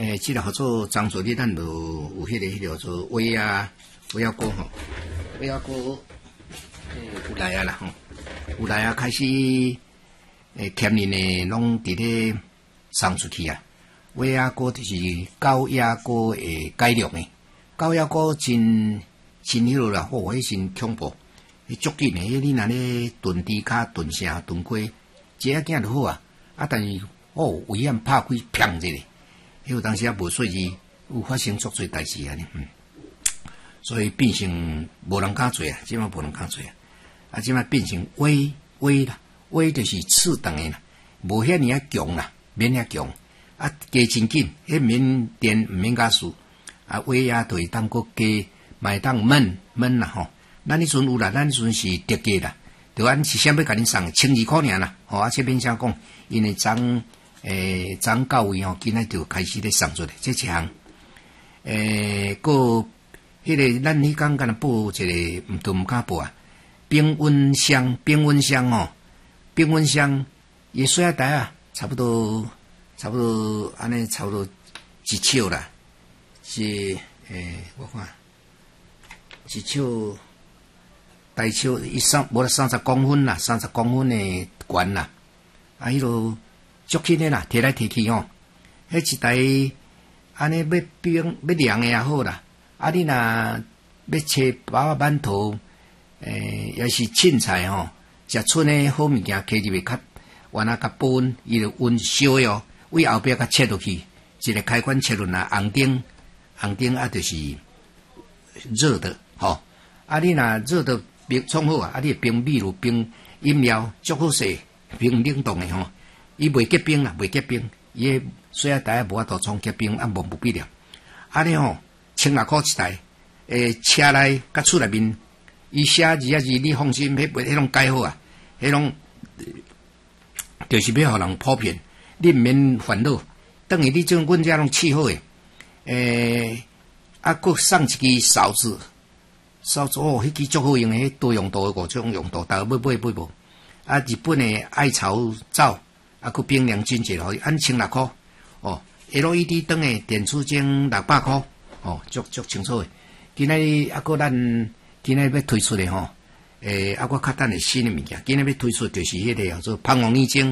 即个合作张作日，咱就有迄个叫做威啊锅吼，威啊锅，有来啊啦吼，有来啊开始，添人呢拢伫咧送出去啊。威啊锅就是高压锅的改良的，高压锅真迄落啦，迄真恐怖，足紧的，你若咧炖猪骹、炖啥、炖鸡，一下囝就好啊，但是危险拍开砰一下。迄有当时也无细致，有发生足侪代志安尼，所以变成无人敢做啊，即摆无人敢做啊，即摆变成微啦，微就是次等的啦，无遐尔啊强啦，免遐强，啊加真紧，迄免电毋免加输，啊微啊就会当搁加，嘛会当焖啦吼，咱迄阵有啦，咱迄阵是特价啦，就按是啥要甲恁送，1200块尔啦，吼啊这边啥讲，因为昨到位吼，今仔就开始咧送出来，这一项，个迄个咱迄讲敢若报一个，毋敢报啊，冰温箱吼，冰温箱也水啊台啊，差不多安尼差不多一尺啦，是我看一尺大尺无30公分啦，30公分的悬啦，啊迄落。足轻的啦，摕来摕去吼，迄一台安尼要冰要凉的也好啦，啊你若要切包馒头，也是凊菜吼，食剩的好物件摕入去较，原来较保温，伊就温烧哦，为后壁甲切落去，一个开关切落来，红灯啊就是热的吼，啊你若热的冰创好啊，你冰米露冰饮料足好势，冰冷冻的吼。伊袂结冰啦，袂结冰，伊个水啊台无法度创结冰，无必要。你吼1600块一台，车内甲厝内面，伊写字啊字，你放心，迄拢改好啊，迄拢就是要互人普遍，你毋免烦恼。等于你种阮遮拢试好诶，佫送一支勺子迄支足好用诶，多用途诶，5种用途，大家要买无？啊，日本诶艾草皂。佫冰凉真济咯，按1600块哦 ，LED 灯诶电池钟600块哦，足清楚诶。今仔佫咱今仔要推出诶吼，我较等诶新诶物件，今仔要推出就是迄个叫做芳王乳精，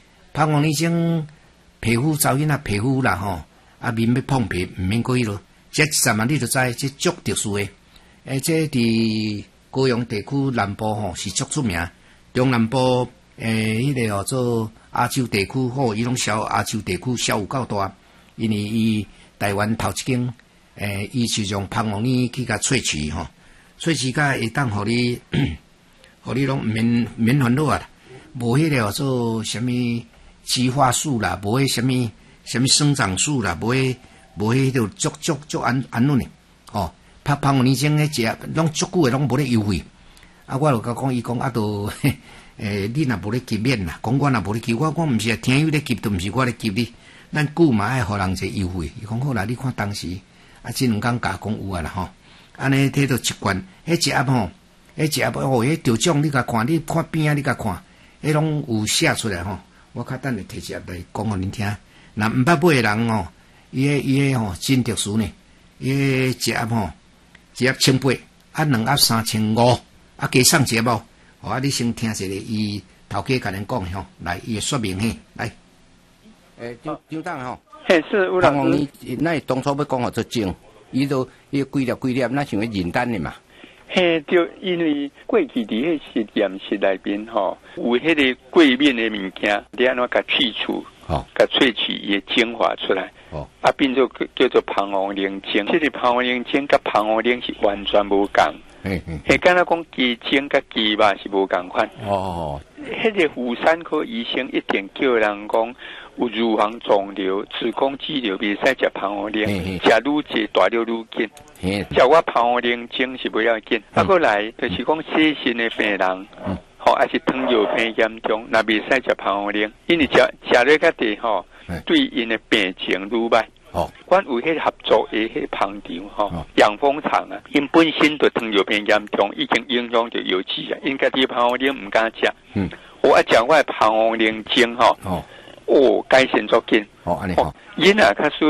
皮肤查囡仔皮肤啦吼，面要碰皮毋免过迄落，这100万你就知，这足特殊诶，这伫高雄地区南部吼是足出名，中南部迄个叫做。亚洲地区吼，伊拢亚洲地区销有够大，因为伊台湾头一间，伊是用芳王乳去甲萃取吼，萃取甲会当互你拢免烦恼啊，无迄个叫做什么植化素啦，无迄什么生长素啦，无迄个足安稳的哦，芳王乳精迄食拢足久诶，拢无咧优惠，我就甲讲伊讲都。你若无咧急免啦，讲我若无咧急，我毋是听友咧急，都毋是我咧急你。咱久嘛爱互人一个优惠。伊讲好啦，你看当时这2工加讲有啊啦吼，安尼摕到一罐，迄一盒吼，迄着奖你甲看，你看边啊，你甲看，迄拢有写出来吼。我较等下摕一盒来讲互恁听。若毋捌买诶人吼，伊吼真特殊呢。伊一盒吼，1盒1800，2盒3500，加送一盒。你先听一下伊头家甲恁讲吼，来伊诶说明嘿，来，张董吼， 是吴老师， 那当初要讲互做精，伊规粒，那想要认真的嘛？ 就因为过去伫迄实验室内面吼，有迄个柜面的物件，你安怎甲去除，甲萃取伊的精华出来，变做叫做芳王乳精。这个芳王乳精甲芳王乳是完全无共。敢若讲鸡精甲鸡肉是无共款。迄个妇产科医生一定叫人讲有乳房肿瘤、子宫肌瘤，袂使食芳王乳，食愈济大了愈紧。食我芳王乳精是不要紧。过来就是讲洗肾的病人，还是糖尿病严重，那袂使食芳王乳，因为食了较济吼，对因的病情愈歹。阮有迄合作的迄芳厂养蜂场啊，因本身就糖尿病严重，已经影响到药剂啊，因家己芳王乳毋敢食。我食我的芳王乳精改善足紧。 安尼吼， 囡仔较